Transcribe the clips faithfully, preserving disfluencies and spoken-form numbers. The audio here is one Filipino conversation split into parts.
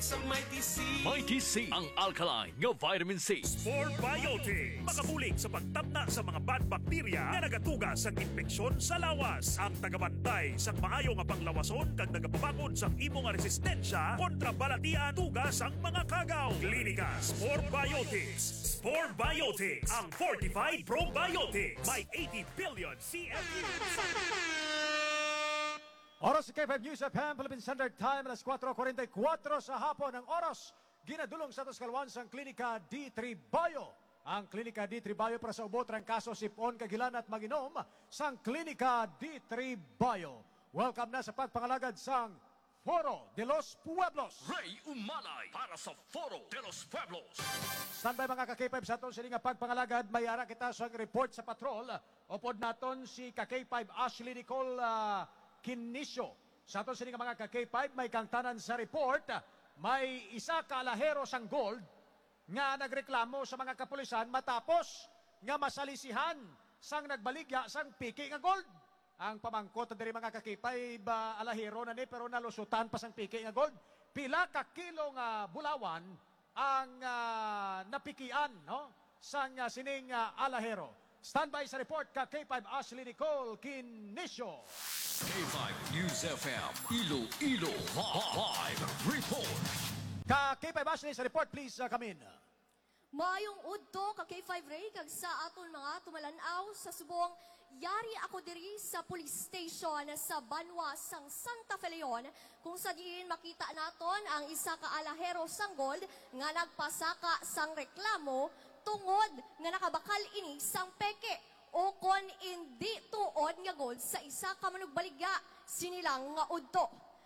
Sa Mighty C. Mighty C, ang alkaline nga vitamin C. Sport Biotic, makabulig sa pagtabna sa mga bad bakterya nga nagatuga sa infeksyon sa lawas. Ang tagabantay sa maayo nga panglawason kag nagapabakod sa imo nga resistensya kontra balatian tugas ang mga kagaw. Klinika Sport Biotics. Sport Biotics, ang fortified probiotics. May eighty billion C F Us. Oras sa K five News F M, Philippine Standard Time, alas four forty-four sa hapon ng oras. Ginadulong sa Toscalwan sa Klinika D three Bio. Ang Klinika D three Bio para sa ubot ng kaso sipon, kagilan at maginom sa Klinika D three Bio. Welcome na sa pagpangalagad sang Foro de los Pueblos. Ray Umanay para sa Foro de los Pueblos. Standby mga ka-K five sa aton sila nga pagpangalagad. May ara kita sa report sa patrol. Upod naton si ka-K five Ashley Nicole uh, Kinisyo. Sa aton sila mga ka-K five, may kangtanan sa report. May isa ka alahero sang gold nga nagreklamo sa mga kapulisan matapos nga masalisihan sang nagbaligya sang piki nga gold. Ang pamangkot diri mga ka-K five uh, alahero na ni pero nalusutan pa sang piki nga gold. Pila ka kilo nga bulawan ang uh, napikian no sang uh, sining uh, alahero. Standby sa report ka-K five Ashley Nicole Kinisyo. K five News F M, Iloilo Live Report. Ka-K five Ashley sa report, please uh, come in. Maayong udto ka K five Ray kag sa aton mga tumalanaw sa subong yari ako diri sa police station sa Banwa sang Santa Fe Leon kung sa diin makita naton ang isa ka alahero sang gold nga nagpasaka sang reklamo tungod nga nakabakal ini sang peke o kon hindi tuod nga gold sa isa ka manugbaligya sinilang nga udto.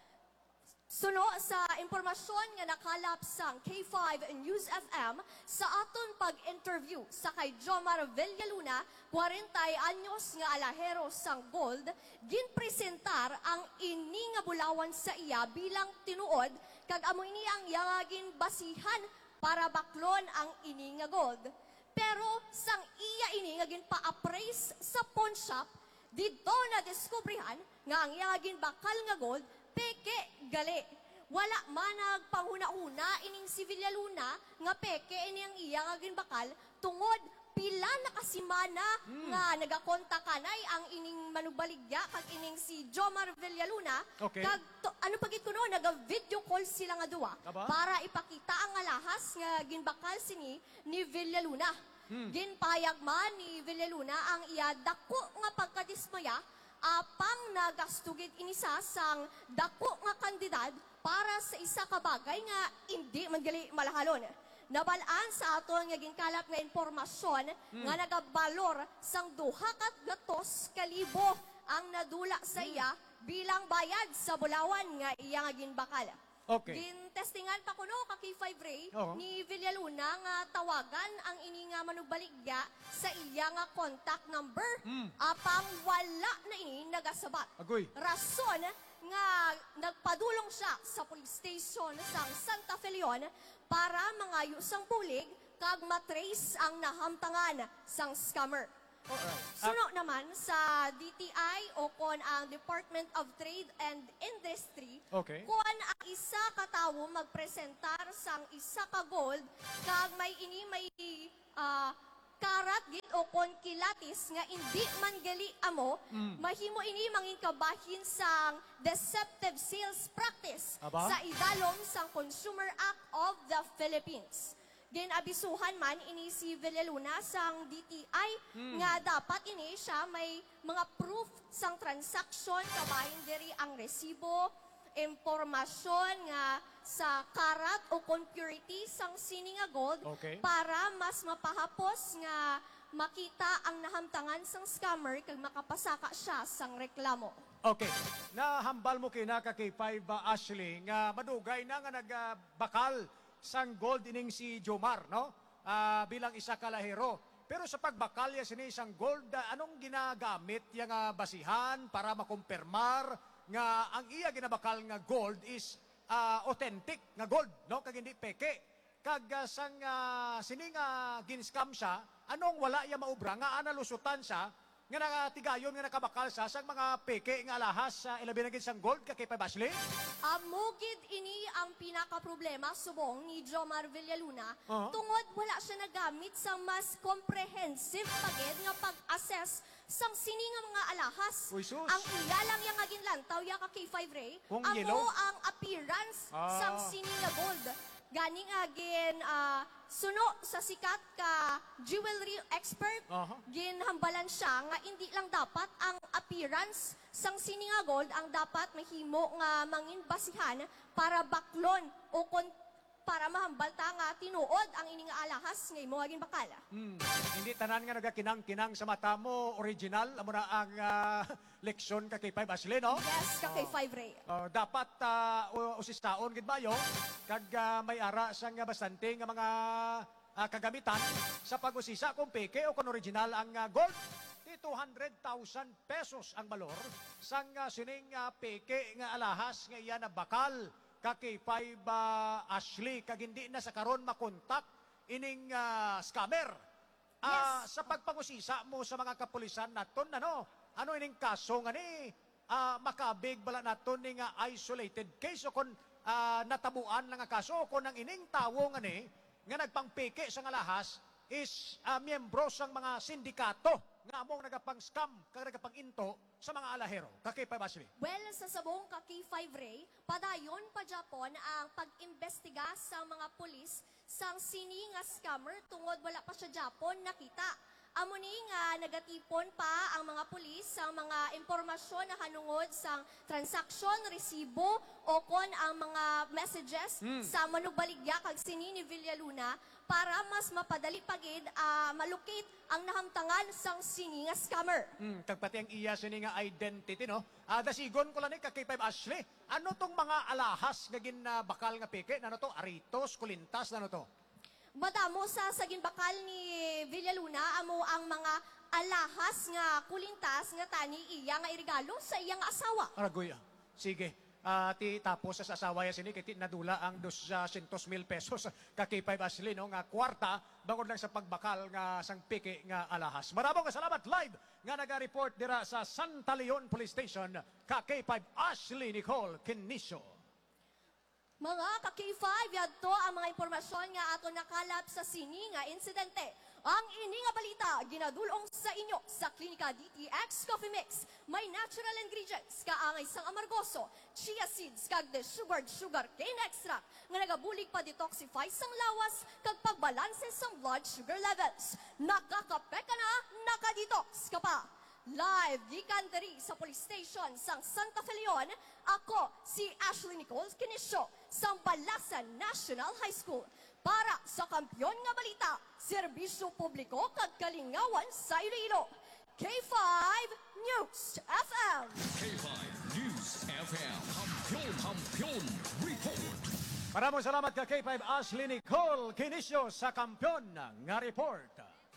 Suno sa impormasyon nga nakalap sang K five News F M sa aton pag-interview sa kay Jomar Villaluna, forty anyos nga alahero sang gold, ginpresentar ang ini nga bulawan sa iya bilang tinuod kag amo ini ang yangagin basihan para baklon ang ini nga gold. Pero sang iya ini nga ginpa-appraise sa pawn shop, dito na diskubrihan nga ang yagin bakal nga gold, peke gali. Wala man nagpanghuna-una ining si Villaluna nga peke ini ang iya nga ginbakal tungod pila na kasimana mm. nga nagakonta kanay ang ining manubaligya kag ining si Jomar Villaluna. Okay. Kag to, ano pagit kuno naga-video call sila nga duwa Aba? para ipakita ang alahas nga ginbakal sini ni Villaluna. Hmm. Ginpayag man ni Villaluna ang iya dako nga pagkadismaya apang nagastugid inisa sang dako nga kandidad para sa isa ka bagay nga hindi man gali malahalon. Nabalaan sa aton nga ginkalap nga impormasyon hmm. nga nagabalor sang duha kat gatos kalibo ang nadula sa iya hmm. bilang bayad sa bulawan nga iya nga ginbakal. Okay. Gintestingan pa kuno ka K five Ray Oo. ni Villaluna nga tawagan ang ini nga manubaligya sa iya nga contact number Mm. apang wala na ini nagasabat. Agoy. Rason nga nagpadulong siya sa police station sang Santa Fe Leon para mangayo sang pulig kag matrace ang nahamtangan sang scammer. Alright. Suno naman sa D T I o kon ang Department of Trade and Industry, Okay. kon ang isa ka tawo magpresentar sang isa ka gold kag may ini may ah, karat git o kon kilatis nga hindi man gali amo, Mm. mahimo ini mangin kabahin sang deceptive sales practice Aba? sa idalom sang Consumer Act of the Philippines. Ginabisuhan man ini si Villaluna sang D T I Hmm. nga dapat ini siya may mga proof sang transaction kabahin diri ang resibo, impormasyon nga sa karat o kon purity sang sini nga gold Okay. para mas mapahapos nga makita ang nahamtangan sang scammer kag makapasaka siya sang reklamo. Okay. Nahambal mo kina ka K five uh, Ashley nga madugay na nga nagbakal sang gold ining si Jomar, no? Ah, bilang isa ka lahero. Pero sa pagbakalya sini isang gold, ah, anong ginagamit yung ah, basihan para makumpirmar nga ang iya ginabakal nga gold is ah, authentic nga gold, no? Kag hindi peke. Kag ah, sang uh, sini nga ginscam siya, anong wala iya maubra nga analusutan siya nga nagatigayon nga nakabakal sa sang mga peke nga alahas sa ilabi na gid sang gold ka kay Pay Ashley? Amugid ini ang pinaka-problema subong ni Jomar Villaluna Oo. tungod wala siya nagamit sa mas comprehensive pagid nga pag-assess sang sini nga mga alahas. Uy, sus. Ang iya lang yang agin lantaw ya ka K five Ray Kung amo yellow? ang appearance Ah. sang sini nga gold. Ganing agin ah, suno sa sikat ka jewelry expert Aha. ginhambalan siya nga hindi lang dapat ang appearance sang sini nga gold ang dapat mahimo nga mangin basihan para baklon o kon para mahambal ta nga tinuod ang ini nga alahas nga imo agin bakal. Hmm. Hindi tanan nga nagakinang-kinang sa mata mo original amo na ang ah, leksyon ka kay Pay Ashley, no? Yes, ka kay five Ray. Oh, dapat uh, usistaon gid bayo kag ah, may ara sang nga bastante nga mga ah, kagamitan sa pag-usisa kung peke o kung original ang ah, gold. Di two hundred thousand pesos ang balor sang ah, sining ah, peke nga alahas nga iya na bakal ka kay Pay ah, Ashley kag hindi na sa karon makontak ining ah, scammer. Ah, sa pagpangusisa mo sa mga kapulisan naton ano ano ining kaso nga ni ah, makabig bala naton ni nga isolated case o kon ah, natabuan lang nga kaso o kon ang ining tawo nga ni nga nagpangpeke sa nga lahas is ah, miyembro sang mga sindikato nga among nagapang-scam kag nagapang-into sa mga alahero. Kakay Pay Ashley. Well, sa sabong ka K five Ray, padayon pa Japon ang pag-imbestiga sa mga pulis sang sini nga scammer tungod wala pa siya Japon nakita. Amo ni nga nagatipon pa ang mga pulis sa mga impormasyon na hanungod sang transaction, resibo o kon ang mga messages sa manubaligya kag sini ni Villaluna para mas mapadali pagid ah, malukit ang nahamtangan sang sini nga scammer. Hmm, kag pati ang iya sini nga identity, no? Ah, dasigon ko lang ni kay Pay Ashley. Ano tong mga alahas nga ginabakal nga peke? Ano to? Aritos, kulintas, ano to? Madamo sa saging bakal ni Villaluna amo ang mga alahas nga kulintas nga tani iya nga irigalo sa iyang asawa. Aragoy, ah. Sige. Ah, ti tapos sa asawa ya sini kay ti nadula ang two hundred mil pesos ka kay Pay Ashley, no? Nga kwarta bangod lang sa pagbakal nga sang peke nga alahas. Maraming salamat live nga naga-report dira sa Santa Leon Police Station ka kay Pay Ashley Nicole Kinisio. Mga ka K five, yadto ang mga impormasyon nga ato nakalap sa sini nga insidente. Ang ini nga balita, ginadulong sa inyo sa Klinika D T X Coffee Mix. May natural ingredients, kaangay sang amargoso, chia seeds, kag de sugared sugar cane extract, nga nagabulig pa detoxify sang lawas, kag pagbalanse sang blood sugar levels. Nakakape ka na, nakadetox ka pa. Live gikan diri sa police station sang Santa Fe Leon, ako si Ashley Nicole Kinisio sang Balasan National High School para sa Kampyon nga Balita, serbisyo publiko kag kalingawan sa Iloilo. K five News F M. K five News F M. Kampiyon, kampiyon, report. Maraming salamat ka kay Pay Ashley Nicole Kinisio sa Kampyon nga report.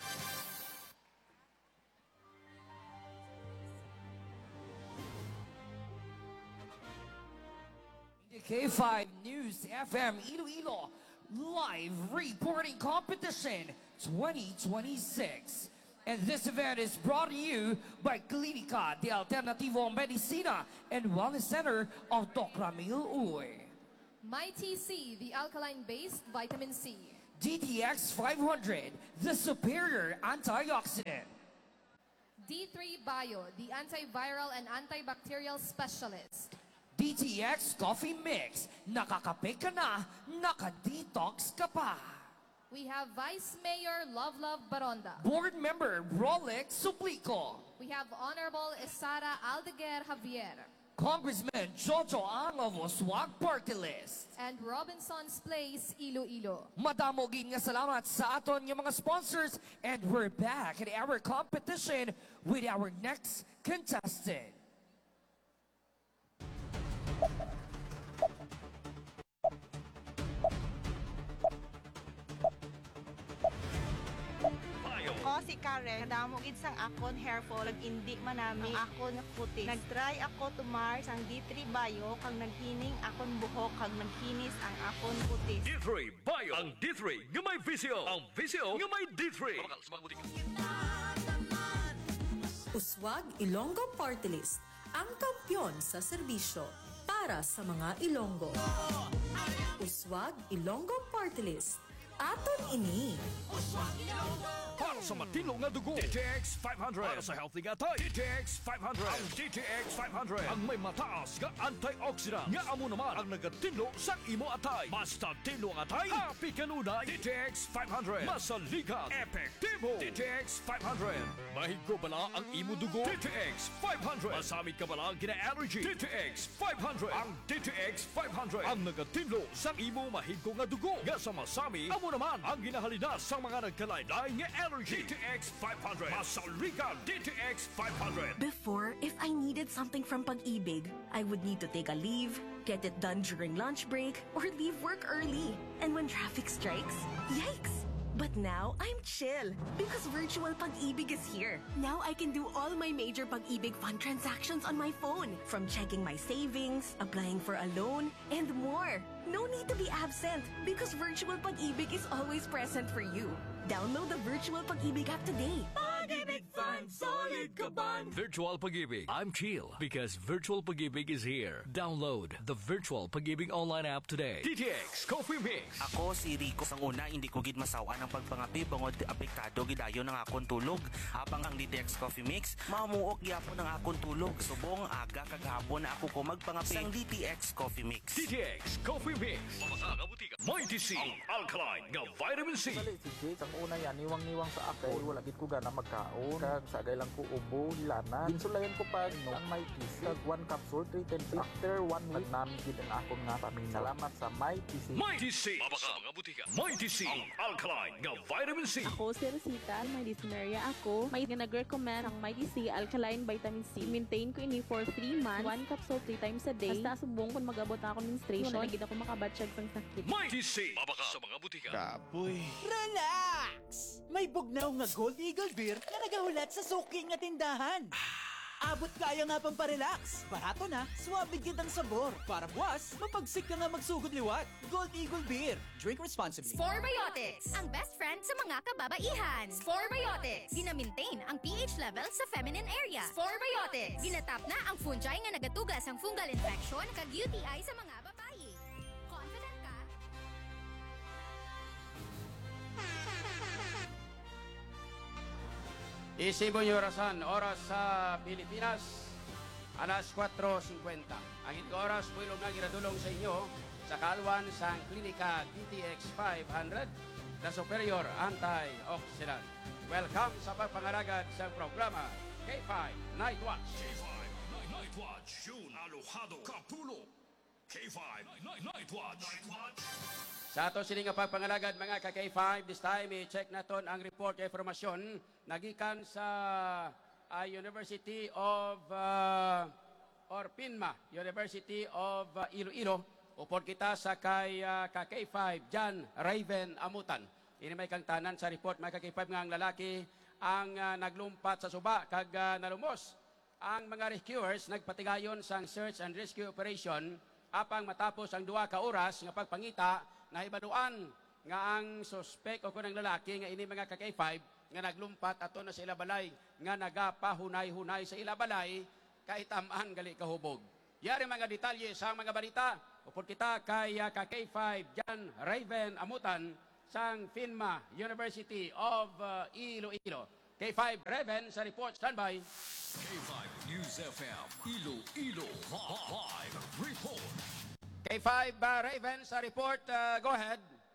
K five News F M Iloilo Live Reporting Competition twenty twenty-six. And this event is brought to you by Clinica de Alternativo Medicina and Wellness Center of Doc Ramil Uy. My T C, the alkaline-based vitamin C. D T X five hundred, the superior antioxidant. D three Bio, the antiviral and antibacterial specialist. D T X Coffee Mix, nakakape ka na, nakadetox ka pa. We have Vice Mayor Love Love Baronda. Board member Rolex Suplico. We have Honorable Esara Aldeguer Javier. Congressman Jojo Ang of Oswag Party List. And Robinson's Place, Iloilo. Madamo gid nga salamat sa aton nga mga sponsors, and we're back in our competition with our next contestant. Ako si Karen, kadamo gid sang akon hair fall, ag indi manami ang akon nga kutis. Nagtry ako tumar sang D three Bio, kang naghining akon buhok, kag naghinis ang akon kutis. D three Bio. Ang D three nga may visio. Ang visio nga may D three. Puswag Ilonggo Party List, ang kampyon sa serbisyo para sa mga Ilonggo. Puswag Ilonggo Party List, aton ini. Para sa matino nga dugo, D T X five hundred. Para sa healthy nga tay, D T X five hundred. Ang D T X five hundred ang may mataas nga antioxidant nga amo naman ang nagatinlo sa imo atay. Basta tinlo ang atay, happy kanunay. D T X five hundred masaligan, epektibo. D T X five hundred mahigo bala ang imo dugo. D T X five hundred masamit ka bala ang gina-allergy. D T X five hundred ang D T X five hundred ang nagatinlo sa imo mahigo nga dugo. Nga sa masami, amo naman ang ginahalina sa mga nagkalaylay nga allergy. D T X five hundred masaligan. D T X five hundred. Before, if I needed something from Pag-ibig, I would need to take a leave, get it done during lunch break, or leave work early. And when traffic strikes, yikes! But now, I'm chill because virtual Pag-ibig is here. Now I can do all my major Pag-ibig fund transactions on my phone, from checking my savings, applying for a loan, and more. No need to be absent because virtual Pag-ibig is always present for you. Download the virtual Pag-ibig app today. Pag-ibig Fund, solid ka ban! Virtual Pag-ibig. I'm chill because Virtual Pag-ibig is here. Download the Virtual Pag-ibig online app today. D T X Coffee Mix. Ako si Rico. Sang una, hindi ko gid masawa ng pagpangapi bangod apektado gidayo ng akong tulog. Habang ang D T X Coffee Mix, mamuok gyapon ng akong tulog. Subong aga kagahapon na ako ko magpangapi sang D T X Coffee Mix. D T X Coffee Mix. Mamasa butika. Mighty C. Ang alkaline nga vitamin C. Ang una yan, niwang-niwang sa akin. Wala gid ko gana magkaon. Kag sagay lang ko ubo, hilana. Insulayan ko pa no, ang Mighty C. Kag one capsule, three ten C. After one week, namin gid ang akong nga pamilya. Salamat sa Mighty C. Mighty C. Mamasa mga butika. Mighty C. Ang alkaline nga vitamin C. Ako si Rosita, may dyspnea ako. May nag-recommend ang Mighty C Alkaline Vitamin C. Maintain ko ini for three months. One capsule three times a day. Basta subong kung mag-abot ako menstruation. Wala gid ako makabatsyag sang sakit. Mighty C. Mabaka sa mga butika. Kapoy. Relax! May bugnaw nga Gold Eagle Beer na nagahulat sa suki nga tindahan. Abot kaya nga pang parelax. Barato na, suwabig kitang sabor. Para buwas, mapagsik ka nga magsugod liwat. Gold Eagle Beer. Drink responsibly. Sporebiotics, ang best friend sa mga kababaihan. Sporebiotics, gina-maintain ang pH level sa feminine area. Sporebiotics, ginatap na ang fungi nga nagatugas ang fungal infection kag U T I sa mga babae. Confident ka? Isibo niyo orasan, oras sa Pilipinas, alas kwatro singkwenta. Ang ito oras, builog na ginadulong sa inyo sa kalwan sa Klinika D T X five hundred, the Superior Antioxidant. Welcome sa pagpangaragad sa programa K five Night Watch. K five Night Watch. June Alojado Capulo. K five Night Watch. Night Watch. Sa ato sini nga pagpangalagad mga ka K five, this time i-check naton ang report kay informasyon nagikan sa uh, University of uh, or PINMA, University of uh, Iloilo. Upod kita sa kay uh, ka K five John Raven Amutan. Ini may kang tanan sa report mga ka K five nga ang lalaki ang uh, naglumpat sa suba kag uh, nalumos. Ang mga rescuers nagpatigayon sang search and rescue operation apang matapos ang duha ka oras nga pagpangita nahibaduan nga ang suspect o kunang lalaki nga ini mga ka K five nga naglumpat ato na sa ilabalay nga nagapahunay-hunay sa ilabalay kay tamaan gali kahubog. Yari mga detalye sa mga balita upod kita kay uh, ka K five John Raven Amutan sang PINMA University of uh, Iloilo. K five Raven sa report, standby. K five News F M Iloilo Live Report. K five uh, Raven sa report, uh, go ahead.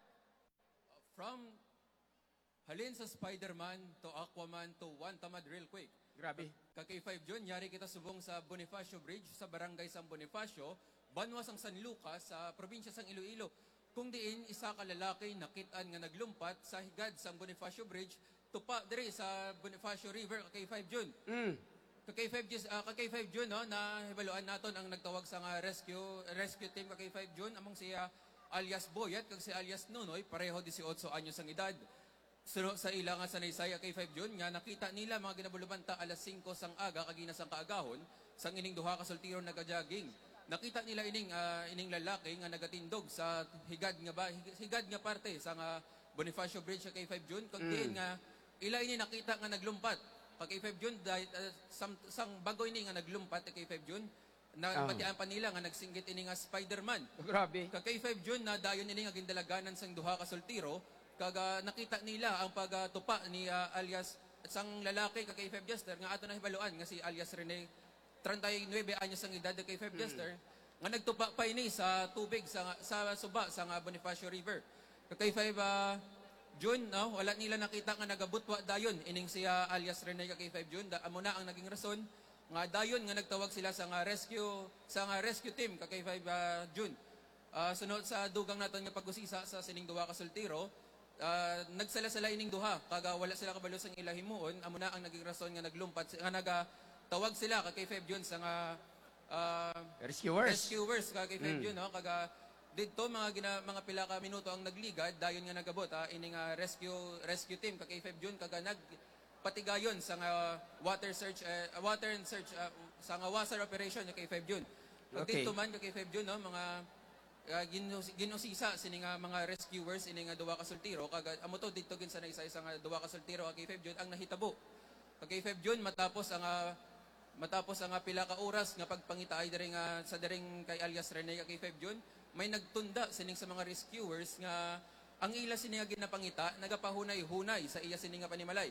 From halin sa Spider-Man to Aquaman to One Tamad real quick. Grabe. Ka K five Jun, yari kita subong sa Bonifacio Bridge sa barangay San Bonifacio, banwas ang San Lucas sa probinsya sang Iloilo. Kung diin isa ka lalaki nakitaan nga naglumpat sa higad sa Bonifacio Bridge tupa diri sa Bonifacio River ka K five Jun. Mm. Ka K five Jun, uh, ka K five Jun no, na hibaluan naton ang nagtawag sa nga rescue rescue team ka K five Jun among siya alias Boyet kag si alias Nunoy pareho eighteen anyos ang edad. So, sa ila nga sa naysay K five Jun nga nakita nila mga ginabulubanta alas singko sang aga kagina sang kaagahon sang ining duha ka sultiro nagajogging. Nakita nila ining uh, ining lalaki nga nagatindog sa higad nga ba higad nga parte sa nga Bonifacio Bridge sa K five Jun kung mm. diin nga ila ini nakita nga naglumpat kay five June dahil uh, sam, sang bago ini nga naglumpat kay five June Ah. na batian pa nila nga nagsinggit ini nga Spider-Man. Grabe. Kay five June na dayon ini nga gindalaganan sang duha ka sultiro kaga nakita nila ang pagtupa ni uh, alias sang lalaki kay five Jester nga ato na hibaluan nga si alias Rene thirty-nine anyos ang edad kay five Jester nga nagtupa pa ini sa tubig sa sa suba sa nga Bonifacio River. Kay five uh, June no wala nila nakita nga nagabutwa dayon ining siya alias Rene kay five June da amo na ang naging rason nga dayon nga nagtawag sila sa nga rescue sa nga rescue team kay five uh, June. Uh, sunod sa dugang naton nga pag-usisa sa sining duha ka sultiro, uh, nagsala-sala ining duha kaga wala sila kabalo sang ila himuon amo na ang naging rason nga naglumpat nga naga tawag sila kay five June sa nga uh, Rescuers. rescuers kay five Mm. June no kaga dito mga gina, mga pila ka minuto ang nagligad dayon nga nagabot ha ining uh, rescue rescue team kay five June kaga nag patigayon sa nga water search uh, water and search uh, sa nga water operation kay five June. Ug Okay. dito man kay five June no mga uh, ginus, ginusisa sini nga mga rescuers ini nga duwa ka sultiro kaga amo to dito gin sa isa-isa nga duwa ka sultiro kay five June ang nahitabo. Kay five June matapos ang uh, matapos ang uh, pila ka oras nga pagpangita ay diri nga sa diring kay alias Rene kay five June may nagtunda sining sa mga rescuers nga ang ila sini nga ginapangita nagapahunay-hunay sa iya sini nga panimalay.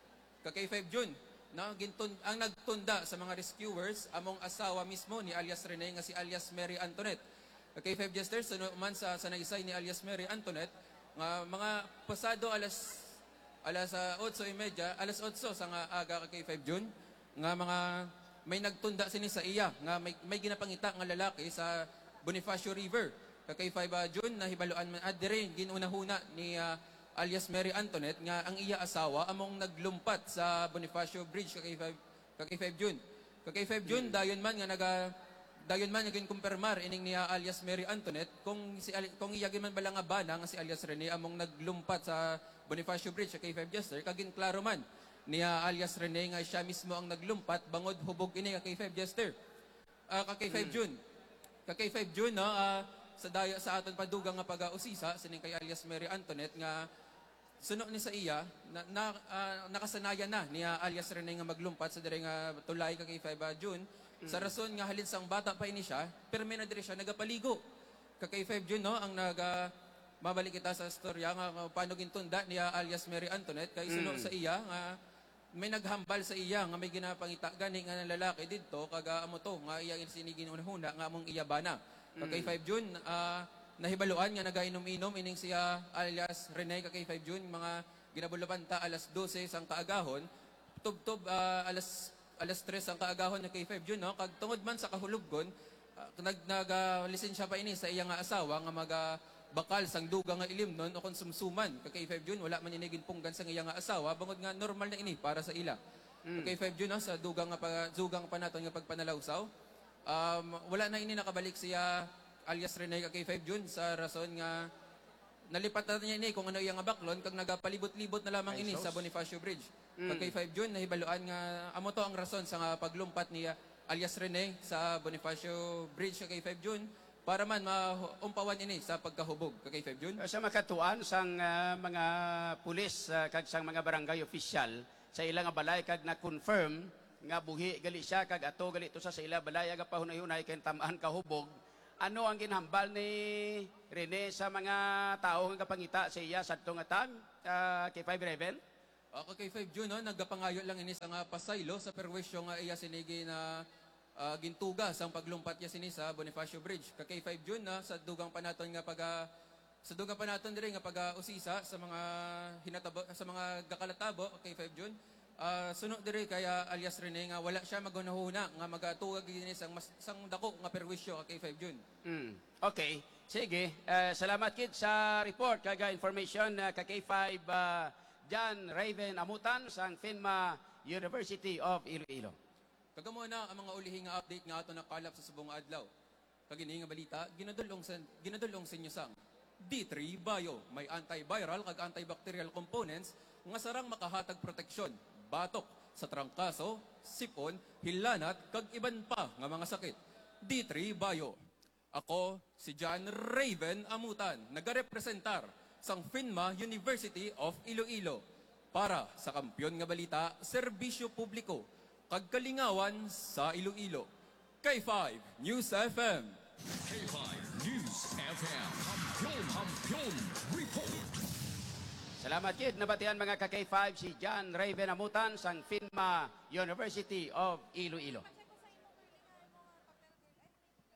Kay five June, no, gintun, ang nagtunda sa mga rescuers among asawa mismo ni alias Rene nga si alias Mary Antoinette. Kay five Jester, suno man sa sanaysay ni alias Mary Antoinette, nga mga pasado alas alas uh, eight thirty, alas eight sa nga aga kay five June, nga mga may nagtunda sini sa iya nga may, may ginapangita nga lalaki sa Bonifacio River. Kay five June nahibaluan man adire ginunahuna ni uh, alias Mary Antoinette nga ang iya asawa among naglumpat sa Bonifacio Bridge kay five June. Kay five June dayon man nga naga dayon man nga kumpirmar ining niya alias Mary Antoinette kung si kung iya man bala nga bana nga si alias Rene among naglumpat sa Bonifacio Bridge kay five Jester kagin klaro man niya alias Rene nga siya mismo ang naglumpat bangod hubog ini kay five Jester. Uh, kay five June. Kay five June no uh, sa daya sa aton padugang nga pag-usisa sining kay alias Mary Antoinette nga suno ni sa iya na, na uh, nakasanayan na niya alias Rene nga maglumpat sa dire nga tulay kay five June mm. sa rason nga halin sang bata pa ini siya permi na dire siya nagapaligo kay five June no ang naga mabalik kita sa storya nga uh, paano gintunda niya alias Mary Antoinette kay suno mm. sa iya nga may naghambal sa iya nga may ginapangita gani nga lalaki didto kaga amo to nga iya sinigin unahuna nga among iya bana mm. kay five June uh, nahibaluan nga nagainom-inom ining siya alias Rene kay five June mga ginabulabanta alas twelve sang kaagahon tub-tub uh, alas alas tres ang kaagahon na kay five June no kag tungod man sa kahulubgon uh, nag nag uh, lisensya pa ini sa iya nga asawa nga maga bakal sang dugang nga ilim non o konsumsuman kay five June wala man ini ginpunggan sang iya nga asawa bangod nga normal na ini para sa ila. Mm. Kay five June no sa dugang nga pa, dugang pa naton nga pagpanalawsaw um, wala na ini nakabalik siya alias Rene kay five June sa rason nga nalipat na niya ini kung ano iyang baklon kag nagapalibot-libot na lamang ini sa Bonifacio Bridge. Mm. Kay five June nahibaluan nga amo to ang rason sa nga paglumpat niya alias Rene sa Bonifacio Bridge kay five June para man maumpawan ini sa pagkahubog kay five June. Sa makatuan sang uh, mga pulis uh, kag sang mga barangay official sa ilang nga balay kag na-confirm nga buhi gali siya kag ato gali to sa ila balay aga pahunay-hunay kay tamaan kahubog. Ano ang ginhambal ni Rene sa mga tao nga kapangita sa iya sa nga time uh, kay five Raven? Uh, kay five June no nagapangayo lang ini sa nga pasaylo sa perwisyo nga iya sinigi na uh, gintuga sang paglumpat niya sini sa Bonifacio Bridge. Kay five June na sa dugang panaton nga pag uh, sa dugang panaton diri nga pag-usisa sa mga hinatabo sa mga gakalatabo kay five June. Uh, suno diri kaya alias Rene nga wala siya magunahuna nga magatugag dinhi sang mas, sang dako nga perwisyo kay five June. Mm. Okay. Sige. Uh, salamat kid sa report kaga information uh, kay five uh, John Raven Amutan sang FINMA University of Iloilo. Kagamo na ang mga ulihing nga update nga ato nakalap sa subong adlaw. Kagini nga balita ginadulong sa ginadulong sa inyo sang D three Bio may antiviral kag antibacterial components nga sarang makahatag proteksyon batok sa trangkaso, sipon, hilanat, kag iban pa nga mga sakit. D three Bio. Ako, si John Raven Amutan, nagarepresentar sang FINMA University of Iloilo. para sa kampyon nga balita, serbisyo publiko, kag kalingawan sa Iloilo. K five News F M. K five News F M. Kampiyon, kampiyon, report. Salamat kid, nabatian mga ka-K five si John Raven Amutan sang FINMA University of Iloilo.